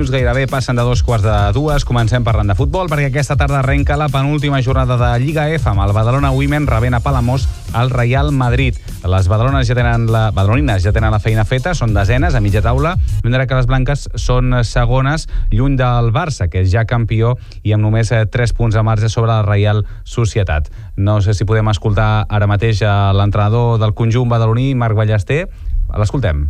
minuts gairebé passen de 2:45. Comencem parlant de futbol, perquè aquesta tarda arrenca la penúltima jornada de Lliga F amb el Badalona Women rebent a Palamós al Real Madrid. Les badalonines ja tenen la feina feta, són desenes a mitja taula, mentre que les blanques són segones, lluny del Barça, que és ja campió i amb només 3 punts de marge sobre la Reial Societat. No sé si podem escoltar ara mateix l'entrenador del conjunt badaloní, Marc Ballester. L'escoltem.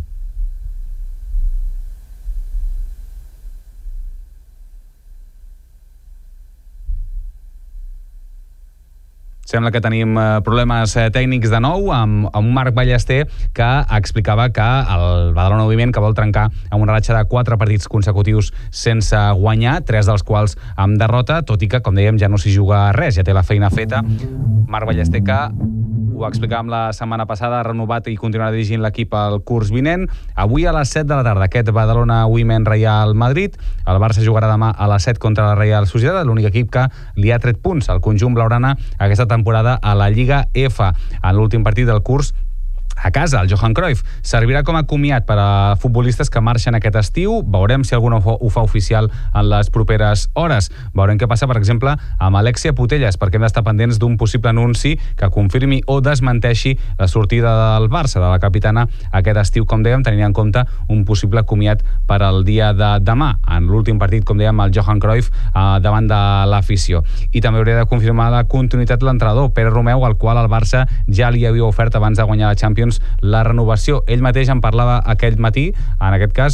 Sembla que tenim problemes tècnics de nou amb un Marc Ballester que explicava que el Badalona Moviment que vol trencar amb una ratxa de 4 partits consecutius sense guanyar, 3 dels quals amb derrota, tot i que, com dèiem, ja no s'hi juga res, ja té la feina feta. Marc Ballester que ho explicàvem la setmana passada, ha renovat i continuarà dirigint l'equip al curs vinent. Avui a les 7 de la tarda, aquest Badalona Women Real Madrid. El Barça jugarà demà a les 7 contra la Reial Societat, l'únic equip que li ha tret punts al conjunt blaugrana aquesta temporada a la Lliga F. En l'últim partit del curs, a casa, el Johan Cruyff, servirà com a comiat per a futbolistes que marxen aquest estiu. Veurem si algun ho fa oficial en les properes hores. Veurem què passa, per exemple, amb Alexia Putellas, perquè hem d'estar pendents d'un possible anunci que confirmi o desmenteixi la sortida del Barça, de la capitana, aquest estiu, com dèiem, tenint en compte un possible comiat per al dia de demà. En l'últim partit, com dèiem, el Johan Cruyff davant de l'afició. I també hauria de confirmar la continuïtat de l'entrenador, Pere Romeu, al qual el Barça ja li havia ofert abans de guanyar la Champions la renovació. Ell mateix en parlava aquell matí, en aquest cas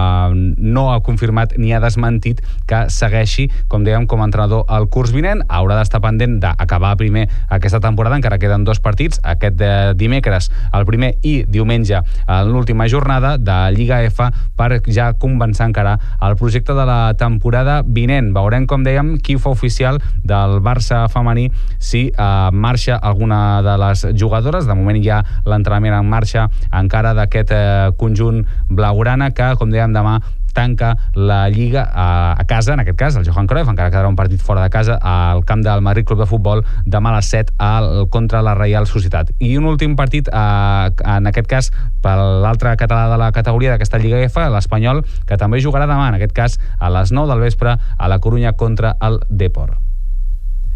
no ha confirmat ni ha desmentit que segueixi, com dèiem, com a entrenador al curs vinent. Haurà d'estar pendent d'acabar primer aquesta temporada, encara queden 2 partits, aquest dimecres el primer i diumenge l'última jornada de Lliga F, per ja començar encara el projecte de la temporada vinent. Veurem, com dèiem, qui fa oficial del Barça femení, si marxa alguna de les jugadores. De moment hi ha l'entrenament en marxa encara d'aquest conjunt blaugrana que, com dèiem, demà tanca la Lliga a casa, en aquest cas, el Johan Cruyff, encara quedarà un partit fora de casa al camp del Madrid Club de Futbol demà a les 7 contra la Reial Societat. I un últim partit, en aquest cas, per l'altre català de la categoria d'aquesta Lliga F, l'Espanyol, que també jugarà demà, en aquest cas, a les 9 del vespre, a la Corunya contra el Depor.